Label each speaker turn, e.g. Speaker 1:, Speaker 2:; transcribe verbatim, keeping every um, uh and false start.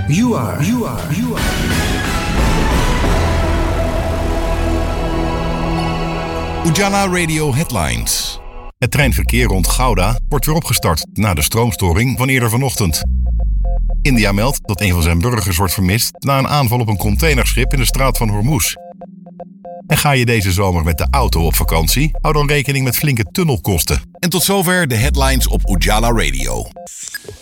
Speaker 1: You are, you are, you are.
Speaker 2: Ujala Radio Headlines. Het treinverkeer rond Gouda wordt weer opgestart na de stroomstoring van eerder vanochtend. India meldt dat een van zijn burgers wordt vermist na een aanval op een containerschip in de straat van Hormuz. En ga je deze zomer met de auto op vakantie, hou dan rekening met flinke tunnelkosten. En tot zover de headlines op Ujala Radio.